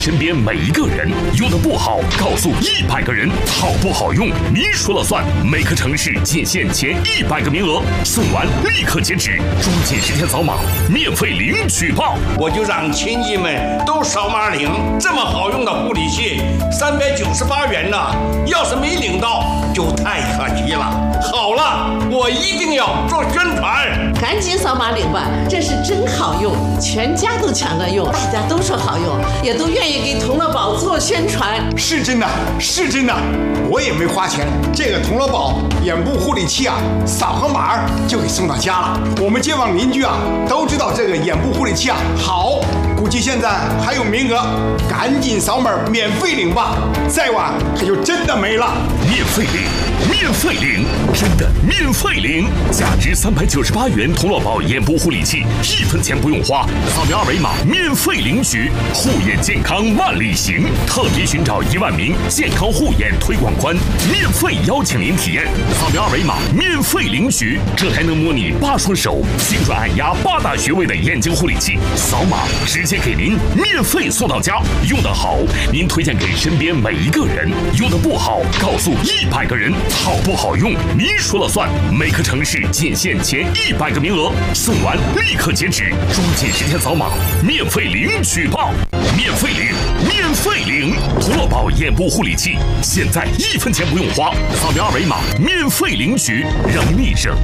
身边每一个人，用的不好，告诉100个人，好不好用，您说了算。每个城市仅限前100个名额，送完立刻截止，抓紧时间扫码，免费领取报。 我就让亲戚们都扫码领，这么好用的护理器，398元呢，要是没领到就太可惜了。好了，我一定要做宣传， 赶紧扫码领吧，这是真好用，全家都抢着用，大家都说好用，也都愿意给童乐宝做宣传。 是真的，是真的，我也没花钱，这个童乐宝眼部护理器啊，扫个码就给送到家了。我们街坊邻居啊都知道这个眼部护理器啊好，估计现在还有名额，赶紧扫码免费领吧，再晚可就真的没了。 免费领，免费领，真的免费领！价值398元童乐宝眼部护理器，1分钱不用花，扫描2维码免费领取。护眼健康万里行，特别寻找1万名健康护眼推广官，免费邀请您体验。扫描2维码免费领取，这还能模拟8双手精准按压8大穴位的眼睛护理器，扫码直接给您免费送到家。用得好，您推荐给身边每一个人；用得不好，告诉100个人。好不好用，您说了算。每个城市仅限前100个名额，送完立刻截止，抓紧时间扫码，免费领取报。免费领，免费领！童乐宝眼部护理器，现在1分钱不用花，扫描2维码免费领取，让您立省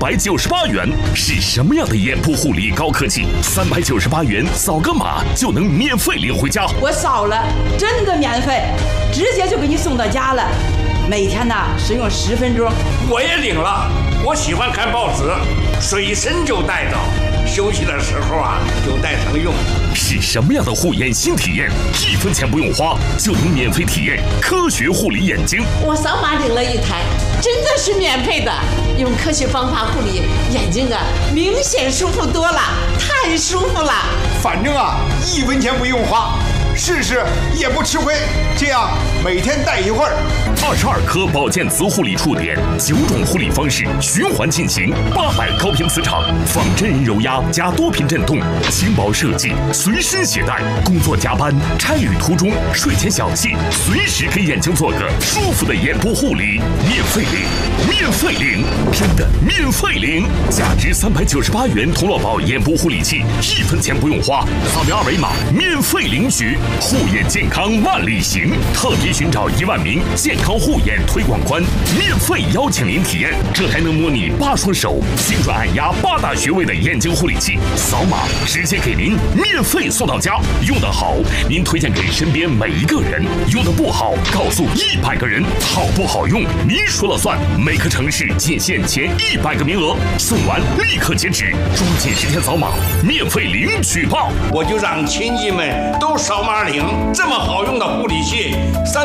398元。是什么样的眼部护理高科技？398元扫个码就能免费领回家。 我扫了，真的免费，直接就给你送到家了。每天呢使用10分钟。 我也领了，我喜欢看报纸，随身就带着，休息的时候啊就带上用。 是什么样的护眼新体验？1分钱不用花就能免费体验科学护理眼睛。 我扫码领了一台，真的是免费的，用科学方法护理眼睛啊，明显舒服多了，太舒服了。 反正啊1分钱不用花，试试也不吃亏，这样每天戴一会儿。 22颗保健磁护理触点，9种护理方式循环进行，800高频磁场，仿真人揉压加多频震动，轻薄设计，随身携带，工作加班、差旅途中、睡前小憩，随时给眼睛做个舒服的眼部护理。免费领，免费领，真的免费领！价值398元童乐宝眼部护理器，1分钱不用花，扫描2维码免费领取。护眼健康万里行，特别寻找1万名健康护眼推广官，免费邀请您体验。这还能模拟8双手精准按压8大穴位的眼睛护理器，扫码直接给您免费送到家。用得好，您推荐给身边每一个人；用得不好，告诉100个人。好不好用，您说了算。每个城市仅限前100个名额，送完立刻截止，抓紧时间扫码，免费领取报。 我就让亲戚们都扫码领，这么好用的护理器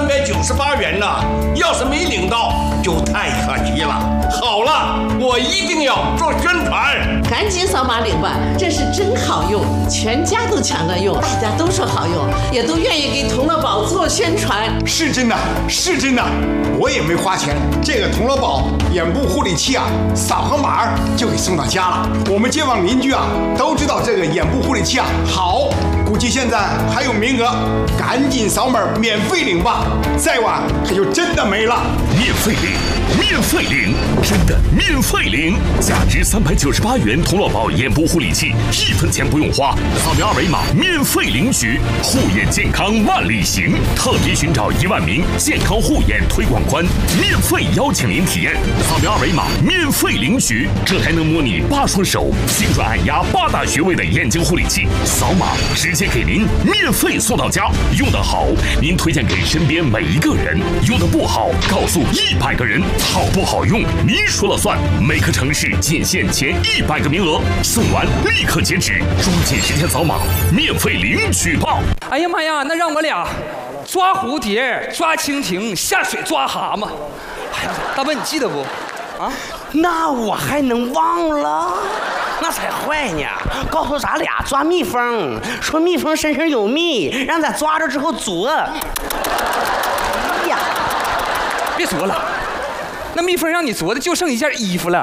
，398元呢，要是没领到就太可惜了。好了，我一定要做宣传， 赶紧扫码领吧，这是真好用，全家都抢着用，大家都说好用，也都愿意给童乐宝做宣传。 是真的，是真的，我也没花钱，这个童乐宝眼部护理器啊，扫个码就给送到家了。我们街坊邻居啊都知道这个眼部护理器啊好，估计现在还有名额，赶紧扫码免费领吧，再晚可就真的没了。 免费领，免费领，真的免费领！价值398元童乐宝眼部护理器，1分钱不用花，扫描2维码免费领取。护眼健康万里行，特别寻找1万名健康护眼推广官，免费邀请您体验。扫描2维码免费领取，这还能模拟8双手精准按压8大穴位的眼睛护理器，扫码直接给您免费送到家。用得好，您推荐给身边每一个人；用得不好，告诉100个人。好不好用，您说了算。每个城市仅限前100个名额，送完立刻截止，抓紧时间扫码，免费领取报。 哎呀妈呀，那让我俩抓蝴蝶、抓蜻蜓、下水抓蛤蟆。哎呀，大伯你记得不？啊？ 那我还能忘了？那才坏呢！告诉咱俩抓蜜蜂，说蜜蜂身上有蜜，让咱抓着之后啄。哎呀， 别啄了，那蜜蜂让你啄的就剩一件衣服了。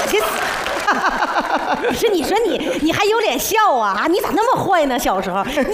不是，你说你还有脸笑啊？你咋那么坏呢？小时候。